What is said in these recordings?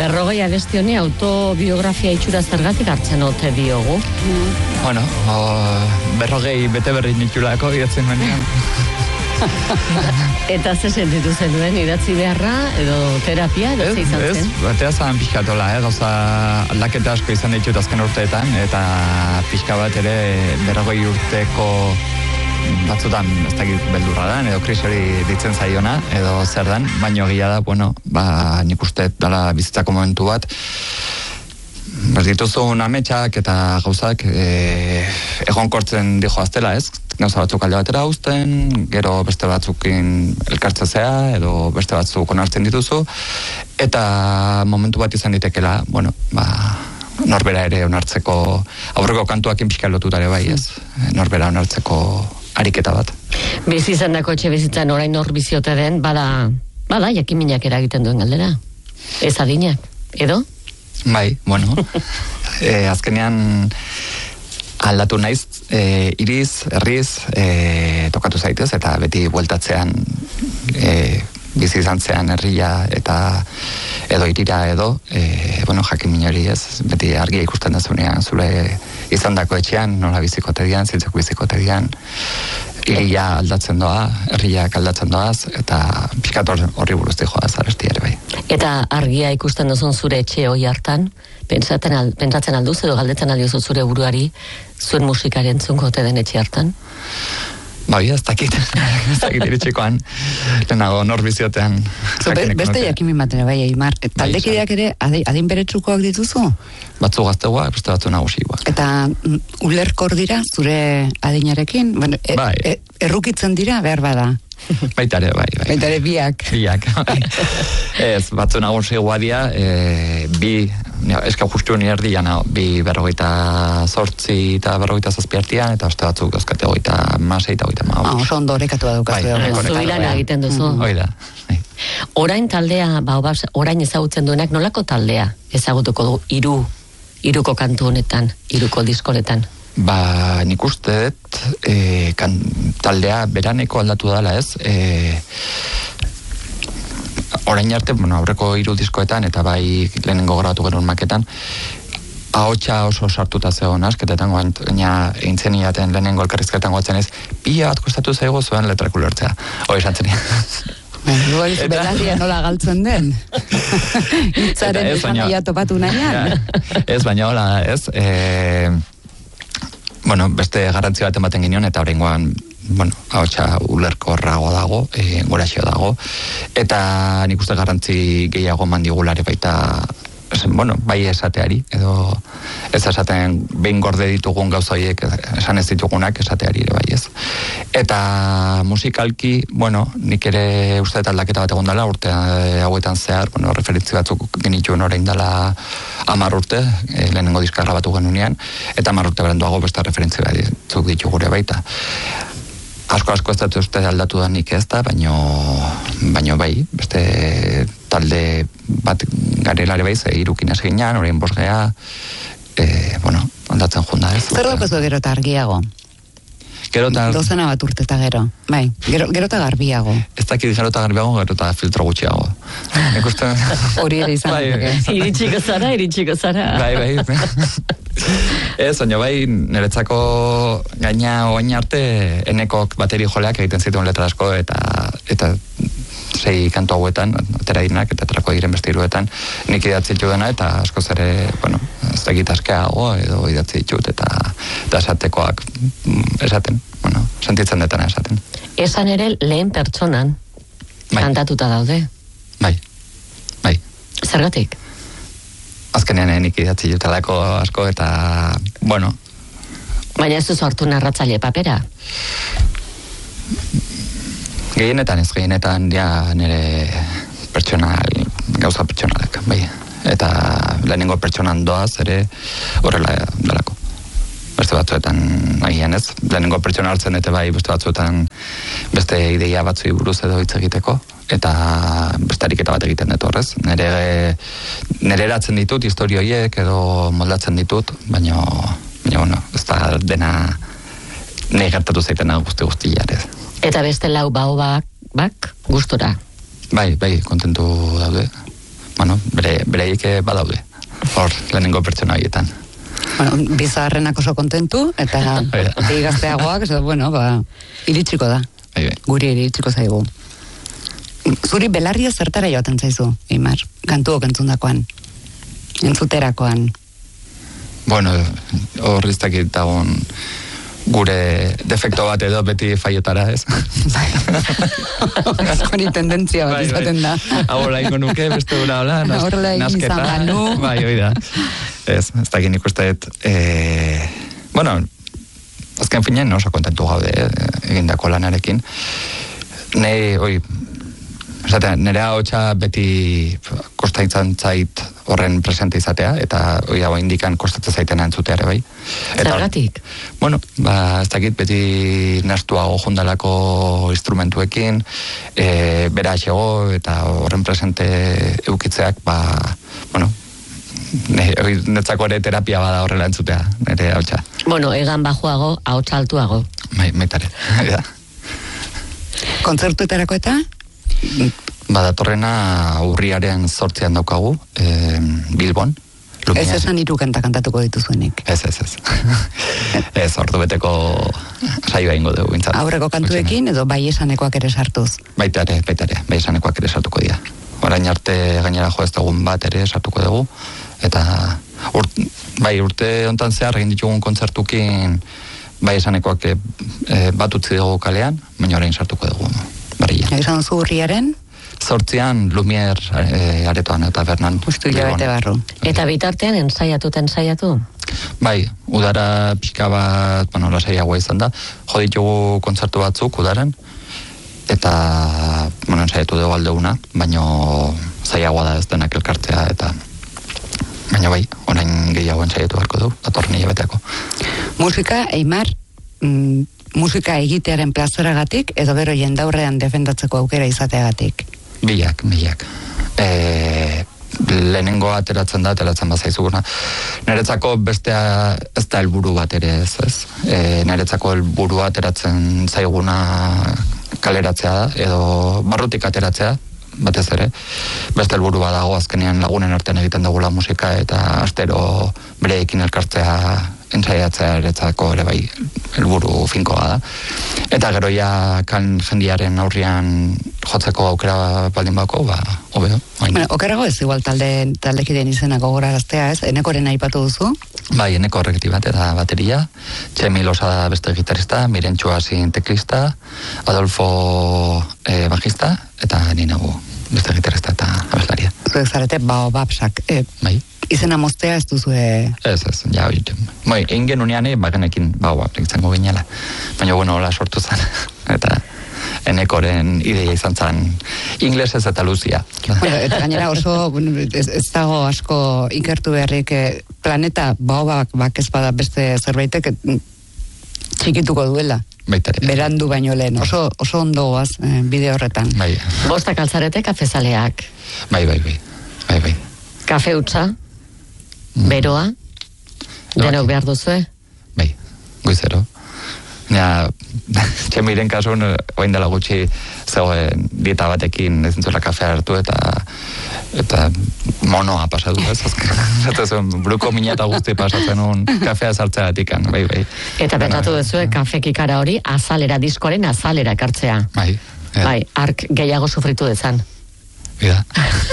Berrogei abesti honi autobiografia itxura zergatik hartzen ote diogu? Bueno, berrogei bete berri nitulako idatzen manean. Eta ze sentitu zenuen, idatzi beharra, edo terapia, edo ze izan zen? Ez, batea zan pixkatola, gauza aldaketa asko izan ditut azken urteetan, eta pixka bat ere berrogei urteko batzutan ez dakit beldurra da, edo krisori ditzen zaiona, edo zer dan, baino gila da, bueno, nik uste dala bizitzako momentu bat, dituzun ametsak eta gauzak egonkortzen dijoaztela, ez? Gauza batzuk alde batera uzten, gero beste batzukin elkartzea edo beste batzuk onartzen dituzu, eta momentu bat izan ditekela, bueno, norbera ere onartzeko, aurreko kantuakin pixka lotutare bai, ez? Norbera onartzeko ariketa bat. Bizi izandako etxe bizitzan orain hor biziote den, bada jakiminak eragiten duen galdera. Ez adinak, edo? Bai, bueno, azkenean aldatu naiz, iriz, herriz, tokatu zaitez, eta beti bueltatzean bizi izan zean herria eta edo irira edo, bueno, jakimin hori ez, beti argia ikusten da zunean, zure izandako etxean, nola bizikote dian, zintzeko bizikote dian, iria aldatzen doa, herriak aldatzen doaz, eta pixkat horri buruzti joaz aresti ere bai. Eta argia ikusten duzun zure etxe hoi hartan, pentsatzen alduz edo galdetzen aldiozu zure buruari, zuen musikaren entzungo den etxe hartan? Bai, ez dakit iritxikoan, lehenago norbiziotean. Beste jakimin batera bai, Eimar, taldekideak ere adin beretsukoak dituzu? Batzu gaztegoak, beste batzu nagusikoak. Eta ulerkor dira zure adinarekin? Bueno, errukitzen dira, behar bada? Baitare, bai. Baitare biak. Biak, bai. Ez, batzu nagusikoa dira, eska justu ni erdian, bi 48 eta 47 artean, eta beste batzuk dauzkate 56 eta 55. Oso ondo orekatu badukazu. Zuilan egiten duzu. Hoi da. Orain taldea, orain ezagutzen duenak, nolako taldea ezagutuko du hiruko kantu honetan, hiruko diskonetan? Nik uste dut taldea beraneko aldatu dela, ez? Orain arte, bueno, aurreko 3 diskoetan eta bai lehenengo grabatu genuen maketan, ahotsa oso sartuta zegoen asketetan, gaina eintzen iaten lehenengo elkarrizketan goatzen ez, pila bat kostatu zaigu zuen letrak ulertzea. Hoi esan zen. Belarria nola galtzen den. Itzaren esanaia topatu nahian. Ez, baina hola, ez. Bueno, beste garrantzia bat ematen ginen, eta oraingoan ahotsa ulerkorrago dago, goraxio dago, eta nik uste garrantzi gehiago mandigulare baita, bai esateari, edo ez esaten behin gorde ditugun gauza horiek esan ez ditugunak esateari ere bai ez. Eta musikalki, nik ere uste aldaketa bat egon dela, urte hauetan zehar, referentzi batzuk genituen orain dela 10 urte, lehenengo diska grabatu genunean, eta 10 urte beranduago beste referentzi batzuk ditugure baita. Asko ez dut uste aldatu da nik ez da, baino bai, beste talde bat garelare bai, irukin ez ginean, orain 5 gea, aldatzen junda ez. Zer daukazu gero eta argiago? Dozena bat urte eta gero, bai, gero eta garbiago. Ez dakit gero eta garbiago, gero eta filtro gutxiago. Hori ere izan. Iritsiko zara. Bai. Ez, baina bai, niretzako gaina oain arte enekok bateri joleak egiten zituen letra asko eta 6 kantu hauetan, atera direnak eta aterako diren beste 3etan nik idatzi dena eta askoz ere, ez dakit askeago edo idatzi ditut eta esatekoak esaten, sentitzen detana esaten. Esan ere lehen pertsonan kantatuta daude. Bai. Zergatik? Azkenean nik idatzi jutelako asko eta, Baina ez duzu hartu narratzaile papera? Gehienetan nire gauza pertsonalak, bai. Eta lehenengo pertsonan doaz ere horrela dalako. Beste batzuetan nahian ez. Lehenengo pertsona hartzen eta bai beste batzuetan beste ideia batzui buruz edo hitz egiteko. Eta beste ariketa bat egiten dut horrez. Nire eratzen ditut historio horiek edo moldatzen ditut, baina ez da dena nahi gertatu zaitena guzti jarez. Eta beste 4 baobak gustora? Bai, kontentu daude. bueno, bereik badaude, hor, lehenengo pertsona horietan. Bueno, bizarrenak oso kontentu, eta gazteagoak, bueno, iritsiko da. Guri iritsiko zaigu. Zuri belarria zertara joaten zaizu, Eimar, kantuok entzundakoan, entzuterakoan. Bueno, hor iztakit dagoen gure defekto bat edo beti faiotara, ez? Hori tendentzia bat izaten da. Ahora ingo nuke, beste dura hola, nasketa. Bai, oida. Ez dakit nik uste, bueno, azken finean oso kontentu gaude, egindako lanarekin. Nire hotxa beti kostaitzan zait horren presente izatea, eta hau indikan kostatzen zaiten entzutea ere bai. Zergatik? Bueno, ez dakit beti nastuago jundalako instrumentuekin, bera xego, eta horren presente eukitzeak, bueno, netzako ere terapia bada horrela entzutea, nire hotxa. Bueno, egan bajoago, ahotsa altuago. Maitare, ja. Kontzertuetarako eta? Badatorrena urriaren 8an daukagu, Bilbon. Ez esan 3 kanta kantatuko dituzuenik. Ez. Ez, ordu beteko saioa ingo dugu. Aurreko kantuekin edo bai esanekoak ere sartuz? Baitare, bai esanekoak ere sartuko dira. Orain arte gainera jo ez dagun bat ere sartuko dugu, eta urte hontan zehar egin ditugun kontzertukin bai esanekoak bat utzi dugu kalean, baina orain sartuko dugu. Esan zu urriaren? 8an Lumier aretoan eta Bernan. Justu hilabete barru. Eta bitartean ensaiatu? Bai, udara pixka bat, bueno, lasaiagoa izan da. Jo ditugu kontzertu batzuk udaran, eta, bueno, ensaiatu dugu aldeuna, baina zaiagoa da ez denak elkartzea, eta baina bai, orain gehiago ensaiatu beharko du, datorren hilabeteako. Musika, Eimar, musika egitearen plazoragatik edo gero jendaurrean defendatzeko aukera izateagatik? Bilak. Lehenengo ateratzen bazaizuguna. Niretzako bestea ez da helburu bat ere ez. Niretzako helburua ateratzen zaiguna kaleratzea da, edo barrutik ateratzea, batez ere. Beste helburu bat dago azkenean lagunen artean egiten dugula musika, eta astero bereekin elkartzea ensaiatzea eretzako ere bai helburu finkoa da. Eta gero ja kan jendiaren aurrian jotzeko aukera baldin bako, hobeo. Bueno, okerrago ez igual taldekideen izena gogoraraztea, ez? Enekoren aipatu duzu? Bai, Eneko horrekti bat eta bateria, Txemi Losada beste gitarista, Mirentxu Asin teklista, Adolfo bajista, eta ninago beste gitarista eta abeslaria. Zuek zarete Baobabsak. Bai. Izena moztea ez duzue... Ez, ja, egin genunean bagenekin Baobab izango ginela. Baina, bueno, hola sortu zen. Eta Enekoren ideia izan zen inglesez eta luzia. Bueno, eta gainera oso ez dago asko ikertu beharrik planeta Baobabak ez bada beste zerbaitek txikituko duela. Baitare. Berandu baino lehen, oso ondo goaz bide horretan. Bai. Bostak altzarete kafezaleak. Bai. Kafe utza, beroa, denok behar duzue? Bai, goizero. Ja, Txemiren kasun, oain dela gutxi zegoen dieta batekin ezintzula kafea hartu eta monoa pasatu, ez? Eta zuen, bruko mina eta guzti pasatzen un kafea sartzea atikan, bai. Eta pentsatu duzue kafekikara hori azalera, diskoren azalera ekartzea. Bai. Bai, ark gehiago sufritu dezan. Bida.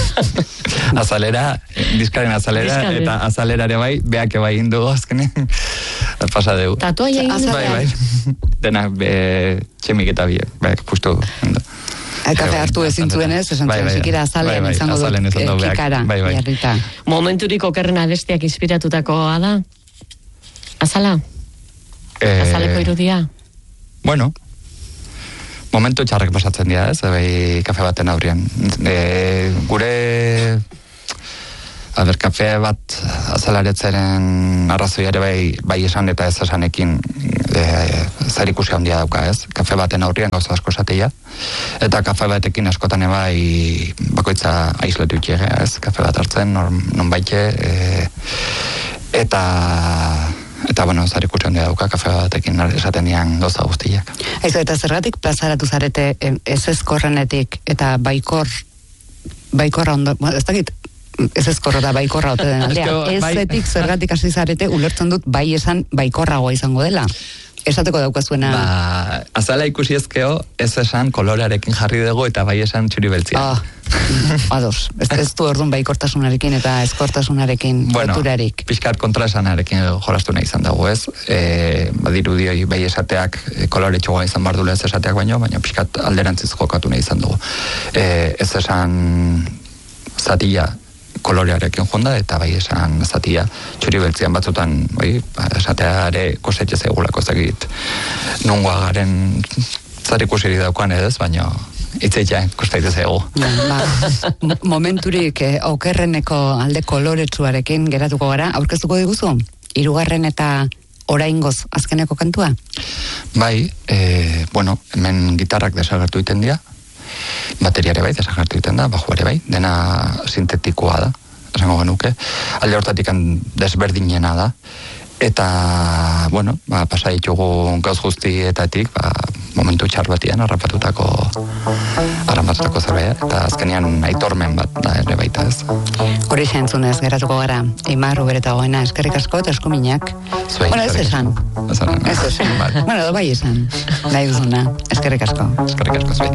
Azalera, diskaren azalera, eta azalera ere bai, beak bai indu azkenen, pasa deu. Tatua egin dut? Bai. Denak, Txemik eta biek, pustu. Kafe hartu ezin zuen ez, esan zuen, zikira azalean izango dut kikara, jarrita. Momenturik okerrena bestiak inspiratutakoa da? Azala? Azaleko irudia? Bueno, momentu txarrak pasatzen dira, ez, kafe baten aurrian. Gure, kafe bat azalaretzaren arrazoi ere bai esan eta ez esanekin zer ikusi handia dauka, ez. Kafe baten aurrian gauza asko esatea, eta kafe batekin askotan bai bakoitza aizletu itxegea, ez. Kafe bat hartzen, non baite, eta bueno, zer ikusi handia dauka kafe batekin esaten dian gauza guztiak. Aizu, eta zergatik plazaratu zarete ez ezkorrenetik eta baikorra ondo, ez dakit, ez ezkorra da baikorra ote den aldea. Ez zetik zergatik hasi zarete, ulertzen dut bai esan baikorragoa izango dela. Esateko daukazuena... Azala ikusi ezkeo, ez esan kolorearekin jarri dugu eta bai esan txuri beltzia. Ados. Ez du orduan baikortasunarekin eta ezkortasunarekin loturarik. Pixkat kontraesanarekin jolastu nahi izan dago, ez? Badirudioi bai esateak kolore txoa izan bardula ez esateak baino, baina pixkat alderantziz jokatu nahi izan dugu. Ez esan zatia kolorearekin jonda, eta bai esan zatia txuri beltzian batzutan, esateare kosetxe zegulako zegit nungoa garen zarikusi daukan edo, baina itzeitea kostaite zego. Momenturik okerreneko alde koloretsuarekin geratuko gara, aurkeztuko diguzu? 3. eta oraingoz azkeneko kantua? Bai, hemen gitarrak desagertu iten dira, bateriare bai, desagertu iten da, bajuare bai, dena sintetikoa da, esango genuke, alde hortatik desberdinena da, eta, pasa ditugu gauz guztietatik, momentu txar batian arrapatutako zerbait, eta azkenean aitormen bat da ere baita ez. Hori entzunez geratuko gara, Eimar Uberetagoena, eskerrik asko eta eskuminak. Ez esan. Ez esan. Bai esan. Nahi duzuna, eskerrik asko. Eskerrik asko zuei.